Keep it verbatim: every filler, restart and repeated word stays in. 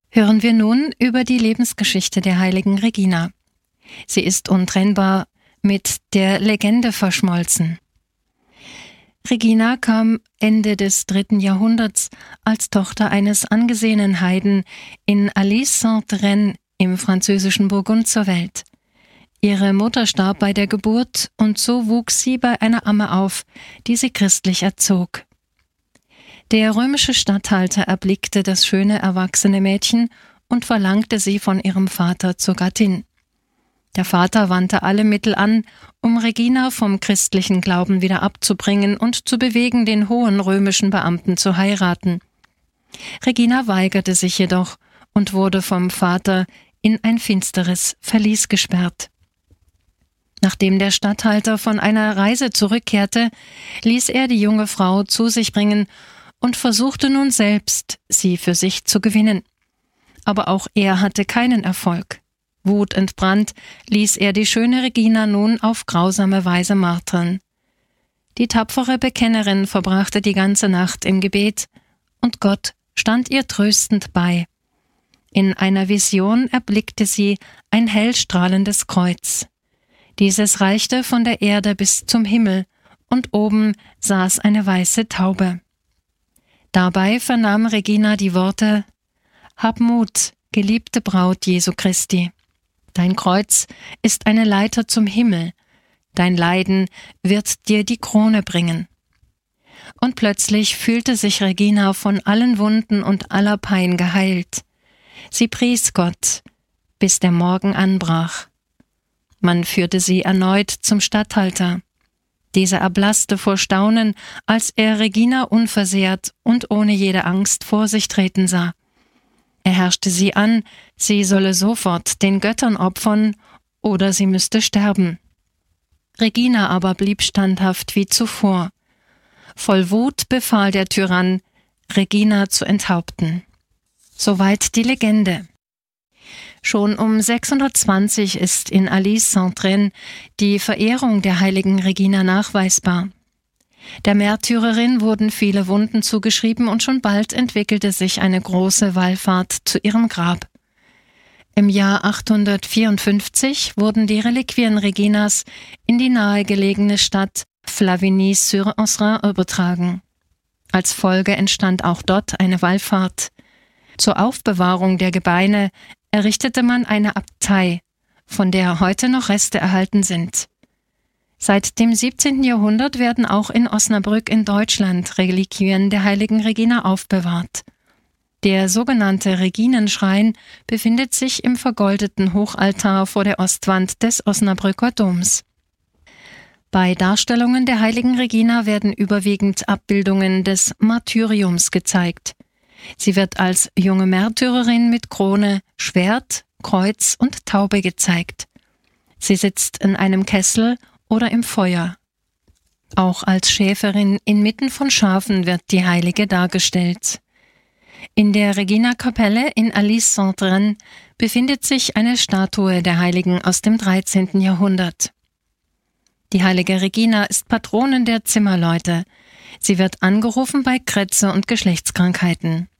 Hören wir nun über die Lebensgeschichte der heiligen Regina. Sie ist untrennbar mit der Legende verschmolzen. Regina kam Ende des dritten Jahrhunderts als Tochter eines angesehenen Heiden in Alise-Sainte-Reine im französischen Burgund zur Welt. Ihre Mutter starb bei der Geburt und so wuchs sie bei einer Amme auf, die sie christlich erzog. Der römische Statthalter erblickte das schöne erwachsene Mädchen und verlangte sie von ihrem Vater zur Gattin. Der Vater wandte alle Mittel an, um Regina vom christlichen Glauben wieder abzubringen und zu bewegen, den hohen römischen Beamten zu heiraten. Regina weigerte sich jedoch und wurde vom Vater in ein finsteres Verlies gesperrt. Nachdem der Statthalter von einer Reise zurückkehrte, ließ er die junge Frau zu sich bringen und versuchte nun selbst, sie für sich zu gewinnen. Aber auch er hatte keinen Erfolg. Wutentbrannt ließ er die schöne Regina nun auf grausame Weise martern. Die tapfere Bekennerin verbrachte die ganze Nacht im Gebet, und Gott stand ihr tröstend bei. In einer Vision erblickte sie ein hellstrahlendes Kreuz. Dieses reichte von der Erde bis zum Himmel, und oben saß eine weiße Taube. Dabei vernahm Regina die Worte: »Hab Mut, geliebte Braut Jesu Christi. Dein Kreuz ist eine Leiter zum Himmel. Dein Leiden wird dir die Krone bringen.« Und plötzlich fühlte sich Regina von allen Wunden und aller Pein geheilt. Sie pries Gott, bis der Morgen anbrach. Man führte sie erneut zum Statthalter. Dieser erblasste vor Staunen, als er Regina unversehrt und ohne jede Angst vor sich treten sah. Er herrschte sie an, sie solle sofort den Göttern opfern oder sie müsste sterben. Regina aber blieb standhaft wie zuvor. Voll Wut befahl der Tyrann, Regina zu enthaupten. Soweit die Legende. Schon um sechshundertzwanzig ist in Alise-Sainte-Reine die Verehrung der heiligen Regina nachweisbar. Der Märtyrerin wurden viele Wunden zugeschrieben und schon bald entwickelte sich eine große Wallfahrt zu ihrem Grab. Im Jahr achthundertvierundfünfzig wurden die Reliquien Reginas in die nahegelegene Stadt Flavigny-sur-Oserain übertragen. Als Folge entstand auch dort eine Wallfahrt. Zur Aufbewahrung der Gebeine errichtete man eine Abtei, von der heute noch Reste erhalten sind. Seit dem siebzehnten Jahrhundert werden auch in Osnabrück in Deutschland Reliquien der heiligen Regina aufbewahrt. Der sogenannte Reginenschrein befindet sich im vergoldeten Hochaltar vor der Ostwand des Osnabrücker Doms. Bei Darstellungen der heiligen Regina werden überwiegend Abbildungen des Martyriums gezeigt. Sie wird als junge Märtyrerin mit Krone, Schwert, Kreuz und Taube gezeigt. Sie sitzt in einem Kessel oder im Feuer. Auch als Schäferin inmitten von Schafen wird die Heilige dargestellt. In der Regina-Kapelle in Alise-Sainte-Reine befindet sich eine Statue der Heiligen aus dem dreizehnten Jahrhundert. Die heilige Regina ist Patronin der Zimmerleute. Sie wird angerufen bei Krätze und Geschlechtskrankheiten.